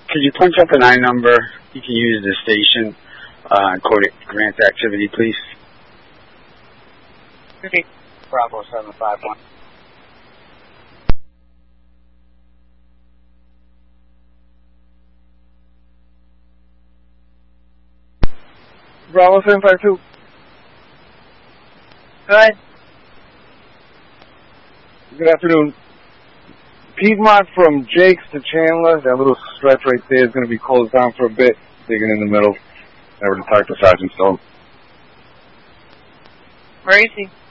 Could you punch up the 9 number? You can use the station and quote it grant activity, please. Bravo 751. Bravo 752. Go ahead. Good afternoon. Piedmont from Jakes to Chandler, that little stretch right there is going to be closed down for a bit, digging in the middle. Never to talk to Sergeant Stone. Where is he?